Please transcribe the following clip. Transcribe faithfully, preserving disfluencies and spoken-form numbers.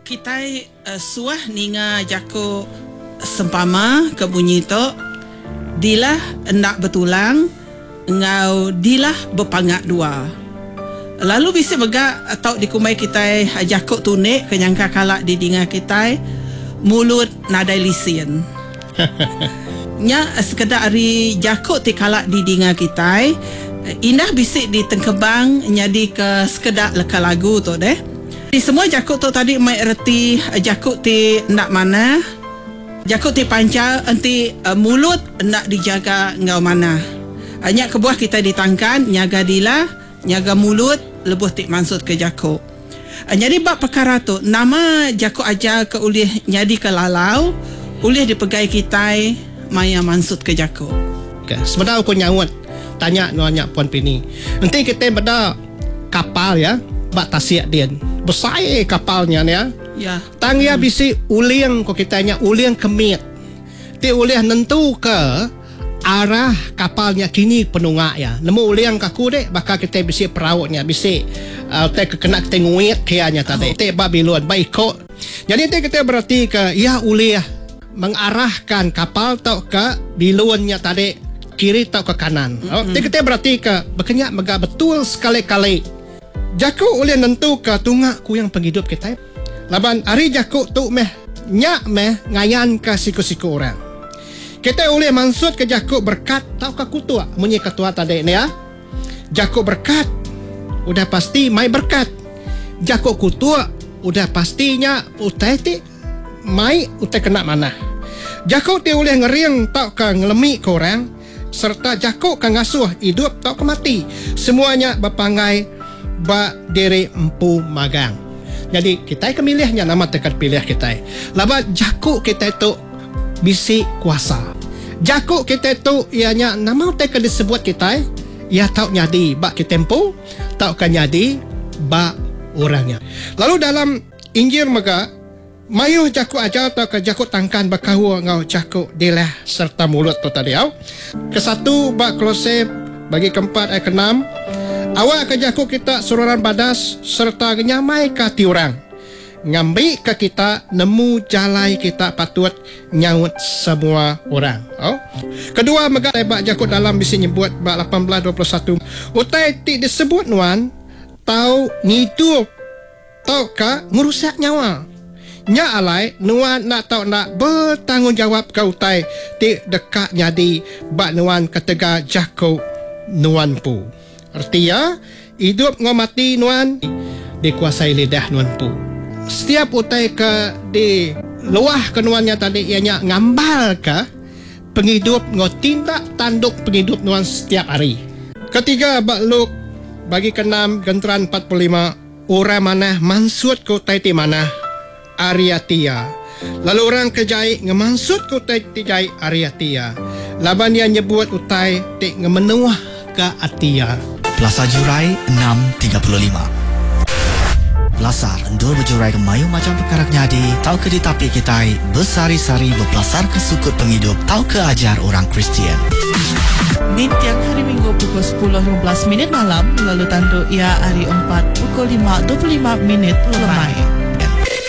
kita uh, suah ninga jako sempama ke bunyi tu dilah nak bertulang ngau dilah berpangat dua. Lalu bisa begak atau dikumai kita jako tunik kenyangka kalak di dinga kita mulut nadai lisin. Nya sekedar ari jako ti kalak di dinga kita indah bisik di tengkebang nyadi ke sekedar leka lagu tu deh. Di semua jakut tu tadi mai erti jakut ti nak mana, jakut ti panca enti uh, mulut nak dijaga ngau mana. Hanya kebuah kita ditangkan nyaga dila, nyaga mulut lebuh ti mansut ke jakut. Uh, jadi bab perkara tu nama jakut aja ke ulih nyadi ke lalau, ulih dipegai kita maya mansut ke jakut. Okay. Sebenarnya aku nyawut tanya nuanya Puan Pini. Nanti kita beda kapal ya, bak tasiak dia. Besar kapalnya ya. Ya. Tang ya bisi uliang ko kitanya uliang kemit. Ti uliang nentu ke arah kapalnya kini penungak ya. Nemu uliang kaku dek bakal kita bisi perautnya bisi uh, te kena kita nguit kianya tadi. Te babilon baiko. Jadi te kita berarti ke ya uliah mengarahkan kapal tau ke bilonnya tadi kiri tau ke kanan. Mm-hmm. Oh, te kita berarti ke berkenyak mega betul sekali-kali. Jakuk ulih nentu ke tungak ku yang penghidup kita. Laban hari jakuk tu meh nyak meh ngayan ke siku-siku orang. Kita ulih mansut ke jakuk berkat tau ke kutua. Munyi ketua tadi ni ya. Jakuk berkat udah pasti mai berkat. Jakuk kutua udah pastinya utai ti mai utai kena mana. Jakuk ti ulih ngeriang tau ke ngelemi ke orang serta jakuk ke ngasuh hidup tau ke mati. Semuanya berpangai ba dere empu magang. Jadi kita kemilihnya nama tekat pilih kita. Laba jakuk kita itu bisi kuasa. Jakuk kita itu ianya nama tekat disebut kita ia tahu nyadi ba kitempo, tahu kan nyadi ba orangnya. Lalu dalam Injil mega mayu jakuk aja atau ke jakuk tangkan bakahu ngau jakuk dilah serta mulut tu tadi au. Kesatu ba Kolose bagi keempat ayat keenam. Awak ke jakuk kita sururan badas serta nyamai ke tiurang. Ngambil ke kita nemu jalai kita patut nyaut semua orang. Oh. Kedua megak bak jakuk dalam bisi nyebut bak lapan belas dua puluh satu. Utai ti disebut nuan tau ngidup tau ka ngerusak nyawa. Nya alai nuan nak tau nak bertanggungjawab ke utai ti dekat nyadi bak nuan ketega jakuk nuan pu. Artinya, hidup ngau mati nuan dikuasai lidah nuan pu. Setiap utai ke di luah ke nuannya tadi ianya ngambal ke penghidup ngau tindak tanduk penghidup nuan setiap hari. Ketiga, bakluk bagi keenam genteran empat puluh lima orang mana mansut ke utai ti mana Ariatia. Lalu orang kejai ngemansut ke utai ti jai Ariatia. Laban yang nyebut utai ti ngemenuah ke Atia. Plaza Jurai enam tiga puluh lima. Lasar endul berjurai ke mayu macam perkara nyadi, tau ke ditapi kita bersari-sari berpelasar ke sukut penghidup, tau ke ajar orang Kristian. Di tiap hari Minggu pukul sepuluh lima belas minit malam, lalu tandu ia hari empat pukul lima dua puluh lima minit lemai.